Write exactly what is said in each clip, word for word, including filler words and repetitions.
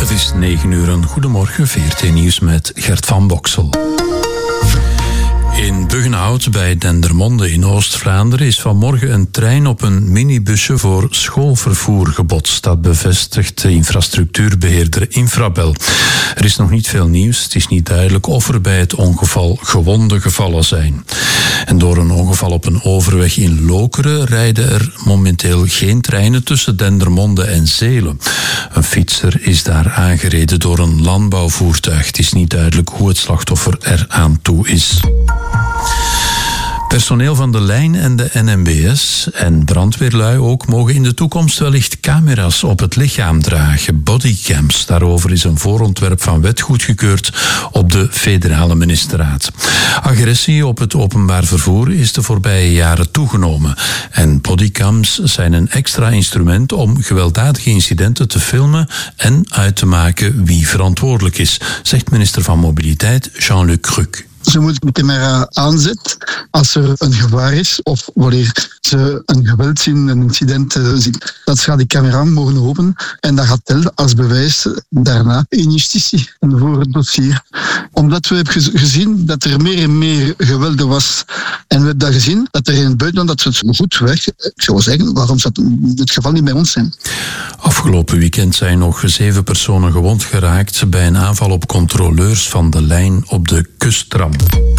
Het is negen uur, een goedemorgen, V R T Nieuws met Gert van Boksel. In Buggenhout bij Dendermonde in Oost-Vlaanderen is vanmorgen een trein op een minibusje voor schoolvervoer gebotst. Dat bevestigt de infrastructuurbeheerder Infrabel. Er is nog niet veel nieuws. Het is niet duidelijk of er bij het ongeval gewonden gevallen zijn. En door een ongeval op een overweg in Lokeren rijden er momenteel geen treinen tussen Dendermonde en Zelen. Een fietser is daar aangereden door een landbouwvoertuig. Het is niet duidelijk hoe het slachtoffer er aan toe is. Personeel van de lijn en de N M B S en brandweerlui ook mogen in de toekomst wellicht camera's op het lichaam dragen, bodycams. Daarover is een voorontwerp van wet goedgekeurd op de federale ministerraad. Agressie op het openbaar vervoer is de voorbije jaren toegenomen. En bodycams zijn een extra instrument om gewelddadige incidenten te filmen en uit te maken wie verantwoordelijk is, zegt minister van Mobiliteit Jean-Luc Cruc. Ze moeten de camera aanzetten als er een gevaar is of wanneer ze een geweld zien, een incident zien. Dat gaat die camera mogen openen en dat gaat tellen als bewijs daarna in justitie en voor het dossier. Omdat we hebben gezien dat er meer en meer geweld was en we hebben dat gezien dat er in het buitenland dat ze het goed weg. Ik zou zeggen, waarom zou het geval niet bij ons zijn? Afgelopen weekend zijn nog zeven personen gewond geraakt bij een aanval op controleurs van de lijn op de kusttram.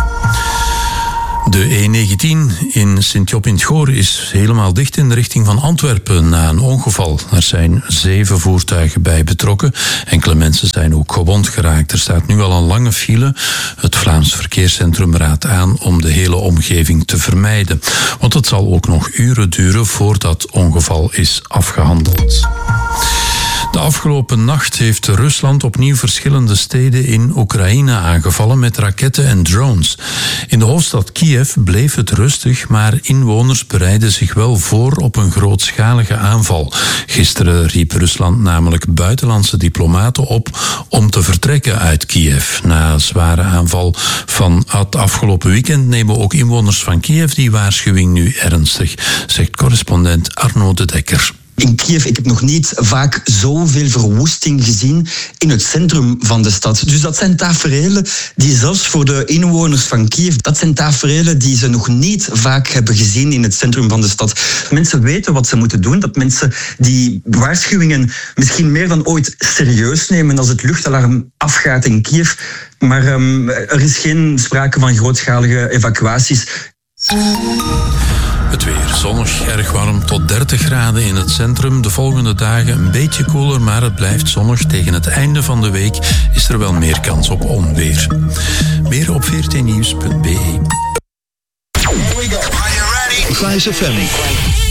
De E negentien in Sint-Job in het Goor is helemaal dicht in de richting van Antwerpen na een ongeval. Er zijn zeven voertuigen bij betrokken. Enkele mensen zijn ook gewond geraakt. Er staat nu al een lange file. Het Vlaams Verkeerscentrum raadt aan om de hele omgeving te vermijden. Want het zal ook nog uren duren voordat ongeval is afgehandeld. De afgelopen nacht heeft Rusland opnieuw verschillende steden in Oekraïne aangevallen met raketten en drones. In de hoofdstad Kiev bleef het rustig, maar inwoners bereiden zich wel voor op een grootschalige aanval. Gisteren riep Rusland namelijk buitenlandse diplomaten op om te vertrekken uit Kiev. Na een zware aanval van het afgelopen weekend nemen ook inwoners van Kiev die waarschuwing nu ernstig, zegt correspondent Arno de Dekker. In Kiev, ik heb nog niet vaak zoveel verwoesting gezien in het centrum van de stad. Dus dat zijn taferelen die zelfs voor de inwoners van Kiev, dat zijn taferelen die ze nog niet vaak hebben gezien in het centrum van de stad. Mensen weten wat ze moeten doen, dat mensen die waarschuwingen misschien meer dan ooit serieus nemen als het luchtalarm afgaat in Kiev. Maar um, er is geen sprake van grootschalige evacuaties. Het weer zonnig, erg warm tot dertig graden in het centrum. De volgende dagen een beetje koeler, maar het blijft zonnig. Tegen het einde van de week is er wel meer kans op onweer. Meer op v r t nieuws punt b e. Here we go. Are you ready? Flash F M.